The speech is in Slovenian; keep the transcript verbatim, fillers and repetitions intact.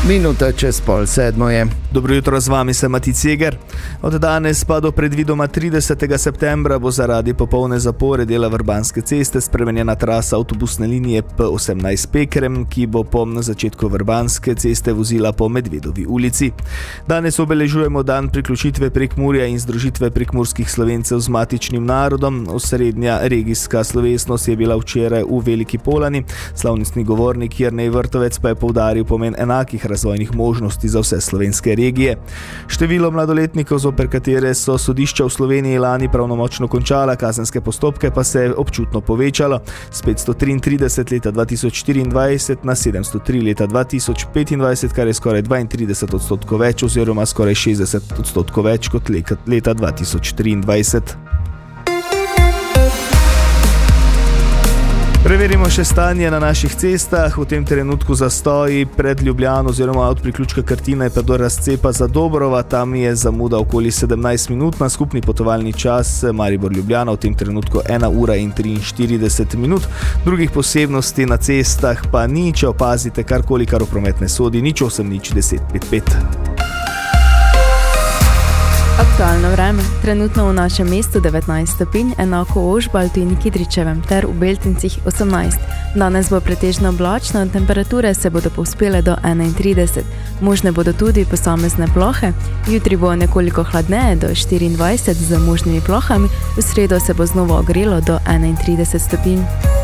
Minuta čez pol sedmo je. Dobro jutro, z vami sem Mati Ceger. Od danes pa do predvidoma tridesetega septembra bo zaradi popolne zapore dela Vrbanske ceste spremenjena trasa avtobusne linije P osemnajst Pekrem, ki bo po začetku Vrbanske ceste vozila po Medvedovi ulici. Danes obeležujemo dan priključitve Prekmurja in združitve prekmurskih Slovencev z matičnim narodom. Osrednja regijska slovesnost je bila včeraj v Veliki Polani. Slavnostni govornik Jernej Vrtovec pa je poudaril pomen enakih razvojnih možnosti za vse slovenske regije. Število mladoletnikov, zoper katere so sodišča v Sloveniji lani pravnomočno končala, kazenske postopke pa se je občutno povečalo s petsto triintrideset leta dva tisoč štiriindvajset na sedemsto tri leta dva tisoč petindvajset, kar je skoraj dvaintrideset odstotkov več oziroma skoraj šestdeset odstotkov več kot leta dva tisoč triindvajset. Preverimo še stanje na naših cestah. V tem trenutku zastoji pred Ljubljano oziroma od priključka Krtina pa do razcepa Zadobrova. Tam je zamuda okoli sedemnajst minut, na skupni potovalni čas Maribor-Ljubljana v tem trenutku ena ura in triinštirideset minut. Drugih posebnosti na cestah pa ni, če opazite karkoli, kar v promet ne sodi, nič osem nič deset pet pet. Aktualno vreme. Trenutno v našem mestu devetnajst stopinj, enako v Ožbaltu in Kidričevem ter v Beltincih osemnajst. Danes bo pretežno oblačno, temperature se bodo povzpele do enaintrideset. Možne bodo tudi posamezne plohe. Jutri bo nekoliko hladneje do štiriindvajset z možnimi plohami, v sredo se bo znova ogrelo do enaintrideset stopinj.